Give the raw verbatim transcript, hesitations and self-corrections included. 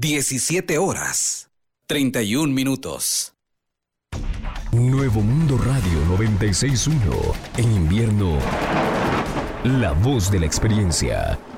diecisiete horas, treinta y un minutos. Nuevo Mundo Radio noventa y seis punto uno. En invierno, la voz de la experiencia.